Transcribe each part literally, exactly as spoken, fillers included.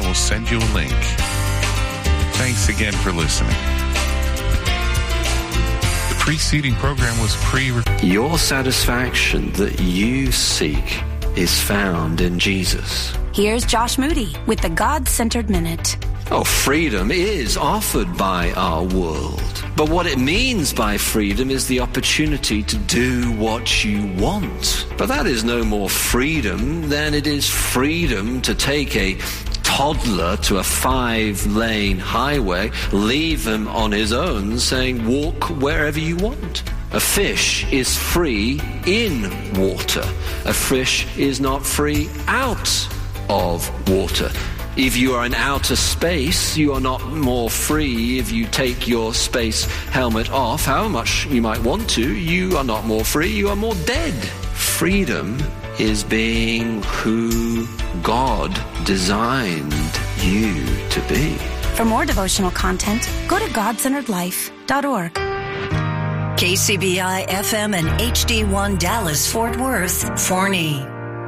we'll send you a link. Thanks again for listening. The preceding program was pre- Your satisfaction that you seek is found in Jesus. Here's Josh Moody with the God-Centered Minute. Oh, freedom is offered by our world. But what it means by freedom is the opportunity to do what you want. But that is no more freedom than it is freedom to take a toddler to a five-lane highway, leave him on his own, saying, walk wherever you want. A fish is free in water. A fish is not free out of water. If you are in outer space, you are not more free if you take your space helmet off, however much you might want to. You are not more free, you are more dead. Freedom is being who God designed you to be. For more devotional content, go to god centered life dot org. K C B I F M and H D one Dallas Fort Worth, Forney.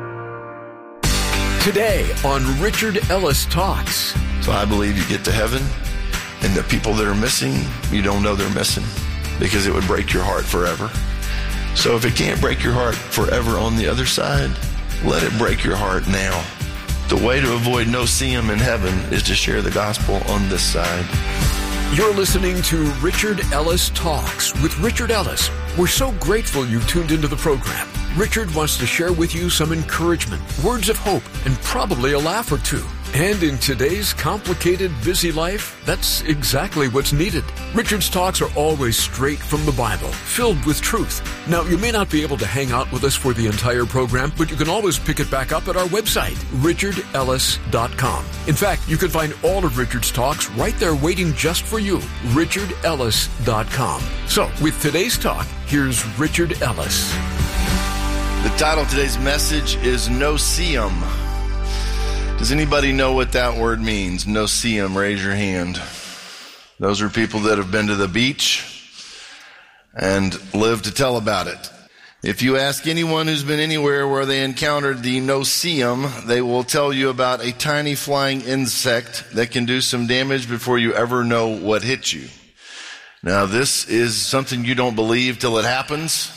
Today on Richard Ellis Talks. So I believe you get to heaven, and the people that are missing, you don't know they're missing, because it would break your heart forever. So if it can't break your heart forever on the other side, let it break your heart now. The way to avoid no-see-em in heaven is to share the gospel on this side. You're listening to Richard Ellis Talks with Richard Ellis. We're so grateful you tuned into the program. Richard wants to share with you some encouragement, words of hope, and probably a laugh or two. And in today's complicated, busy life, that's exactly what's needed. Richard's talks are always straight from the Bible, filled with truth. Now, you may not be able to hang out with us for the entire program, but you can always pick it back up at our website, richard ellis dot com. In fact, you can find all of Richard's talks right there waiting just for you, richard ellis dot com. So, with today's talk, here's Richard Ellis. The title of today's message is No-See-em. Does anybody know what that word means? No-see-em, raise your hand. Those are people that have been to the beach and live to tell about it. If you ask anyone who's been anywhere where they encountered the no-see-em, they will tell you about a tiny flying insect that can do some damage before you ever know what hit you. Now, this is something you don't believe till it happens.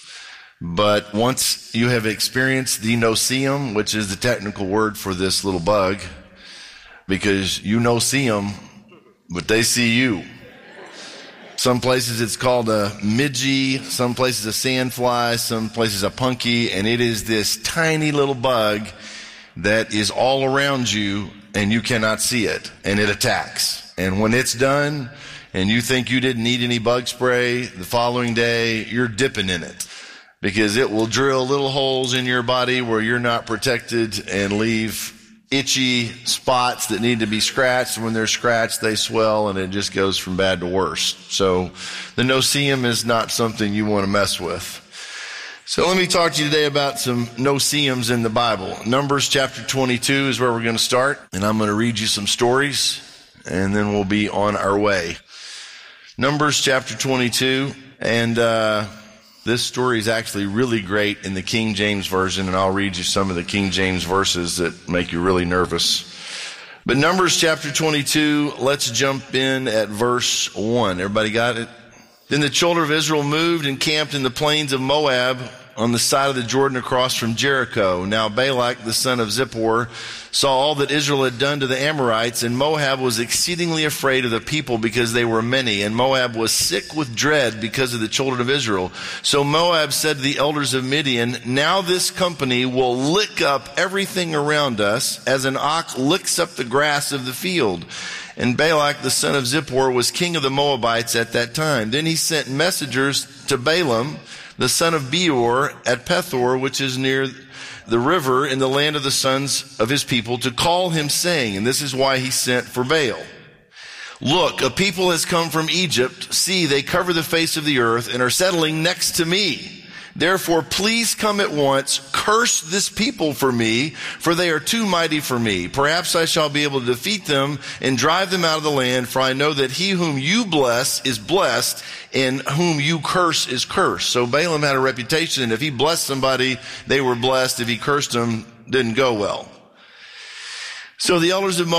But once you have experienced the no-see-em, which is the technical word for this little bug, because you no-see them, but they see you. Some places it's called a midgie, some places a sandfly, some places a punky, and it is this tiny little bug that is all around you and you cannot see it, and it attacks. And when it's done and you think you didn't need any bug spray, the following day you're dipping in it. Because it will drill little holes in your body where you're not protected and leave itchy spots that need to be scratched. And when they're scratched, they swell, and it just goes from bad to worse. So the no-see-em is not something you want to mess with. So let me talk to you today about some no-see-ems in the Bible. Numbers chapter twenty-two is where we're going to start. And I'm going to read you some stories, and then we'll be on our way. Numbers chapter twenty-two, and uh this story is actually really great in the King James Version, and I'll read you some of the King James verses that make you really nervous. But Numbers chapter twenty-two, let's jump in at verse one. Everybody got it? Then the children of Israel moved and camped in the plains of Moab on the side of the Jordan across from Jericho. Now Balak, the son of Zippor, saw all that Israel had done to the Amorites, and Moab was exceedingly afraid of the people because they were many, and Moab was sick with dread because of the children of Israel. So Moab said to the elders of Midian, now this company will lick up everything around us as an ox licks up the grass of the field. And Balak, the son of Zippor, was king of the Moabites at that time. Then he sent messengers to Balaam, the son of Beor, at Pethor, which is near the river in the land of the sons of his people, to call him, saying, and this is why he sent for Baal. Look, a people has come from Egypt. See, they cover the face of the earth and are settling next to me. Therefore, please come at once, curse this people for me, for they are too mighty for me. Perhaps I shall be able to defeat them and drive them out of the land, for I know that he whom you bless is blessed, and whom you curse is cursed. So Balaam had a reputation. If he blessed somebody, they were blessed. If he cursed them, didn't go well. So the elders of